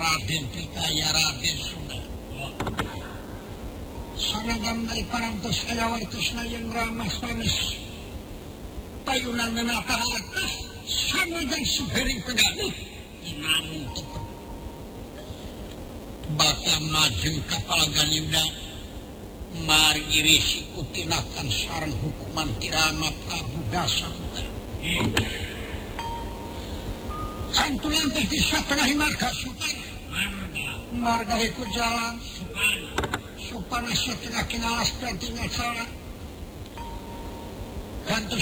Raden Pitaya Raden Sunda. Saragam dari parantos ayawartos na yung ramas manis. Payunan na nakaharatas. Samagang suhering pagano. Inamon to. Baka maju kapalaganim na margirisi kutinakan sarang hukuman tiramat kabudasan. Santulan teh sa tengah marga supan. Marga itu jalan. Supan sa tengah kinalas dan tinggal salah. Kanto